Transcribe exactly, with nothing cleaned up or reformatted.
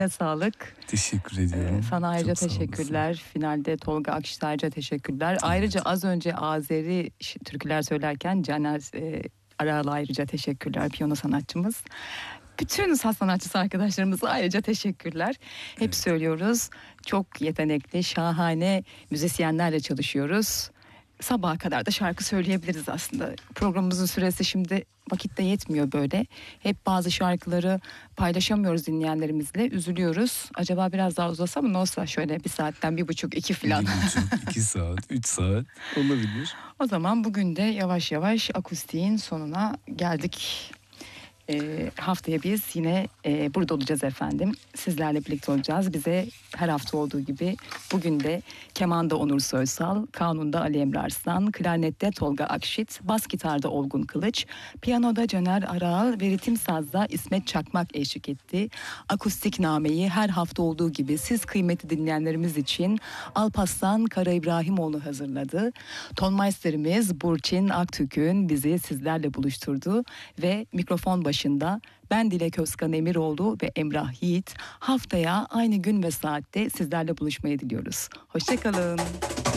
Sağlık. Teşekkür ediyorum. Sana ayrıca Çok sağ teşekkürler. olasın. Finalde Tolga Akşiner'e teşekkürler. Ayrıca az önce Azeri türküler söylerken Caner e, Aral'a ayrıca teşekkürler. Piyano sanatçımız. Bütün saz sanatçısı arkadaşlarımıza ayrıca teşekkürler. Hep Evet. söylüyoruz. Çok yetenekli, şahane müzisyenlerle çalışıyoruz. Sabaha kadar da şarkı söyleyebiliriz aslında. Programımızın süresi şimdi vakitte yetmiyor böyle. Hep bazı şarkıları paylaşamıyoruz dinleyenlerimizle. Üzülüyoruz. Acaba biraz daha uzasa mı? Ne olsa şöyle bir saatten bir buçuk, iki falan. Bir buçuk, iki saat, üç saat olabilir. O zaman bugün de yavaş yavaş akustiğin sonuna geldik. E, haftaya biz yine e, burada olacağız efendim. Sizlerle birlikte olacağız. Bize her hafta olduğu gibi bugün de kemanda Onur Soysal, kanunda Ali Emre Arslan, klarnette Tolga Akşit, bas gitarda Olgun Kılıç, piyanoda Caner Aral ve ritim sazda İsmet Çakmak eşlik etti. Akustik nameyi her hafta olduğu gibi siz kıymetli dinleyenlerimiz için Alparslan Kara İbrahimoğlu hazırladı. Tonmeisterimiz Burçin Aktürk'ün bizi sizlerle buluşturdu ve mikrofon başında ben Dilek Özkan Emiroğlu ve Emrah Yiğit haftaya aynı gün ve saatte sizlerle buluşmayı diliyoruz. Hoşçakalın.